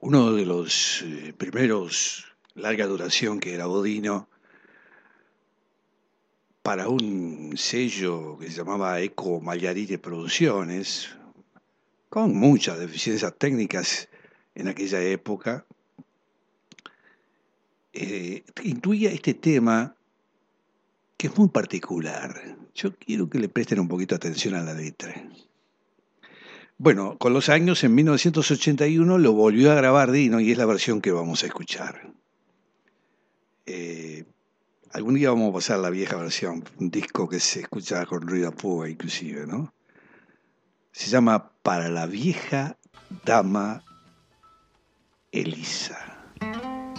Uno de los primeros larga duración que grabó Dino para un sello que se llamaba Eco Magliarite Producciones, con muchas deficiencias técnicas en aquella época, incluía este tema que es muy particular. Yo quiero que le presten un poquito atención a la letra. Bueno, con los años, en 1981, lo volvió a grabar Dino y es la versión que vamos a escuchar. Eh, Algún día vamos a pasar la vieja versión, un disco que se escucha con ruido a púa inclusive, ¿no? Se llama Para la vieja dama Elisa.